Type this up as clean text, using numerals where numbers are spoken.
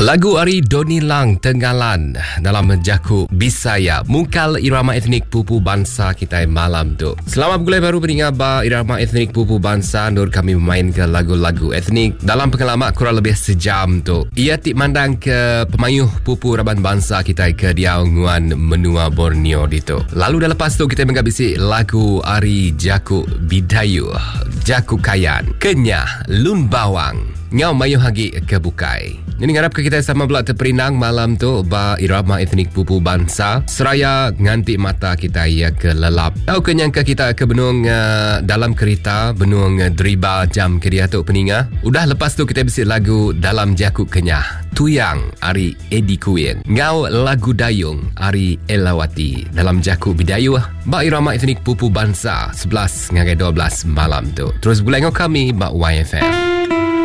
Lagu Ari Doni Lang Tenggalan dalam Jaku Bisaya mungkal irama etnik pupu bangsa kita malam tu. Selamat bergulai baru pendengar irama etnik pupu bangsa. Nur kami memainkan lagu-lagu etnik dalam pengalaman kurang lebih sejam tu. Ia tik mandang ke pemayuh pupu raban bangsa kita ke Diaunguan Menua Borneo itu. Lalu dah lepas tu kita menghabisi lagu Ari Jaku Bidayu, Jaku Kayan, Kenyah, Lun Bawang, Ngau Mayu Hagi Kebukai. Ini ngarap ke kita sama belak terperinang malam tu irama etnik pupu bangsa seraya nganti mata kita ia ke lelap. Tahu kenyang ke kita ke benung dalam kereta benung driba jam ke dia tu peninga. Udah lepas tu kita bisi lagu dalam Jaku Kenyah, Tuyang Ari Edi Kuing, Ngau lagu Dayung Ari Elawati dalam Jaku Bidayu irama etnik pupu bangsa 11 ngai 12 malam tu. Terus bulai ngau kami YFM.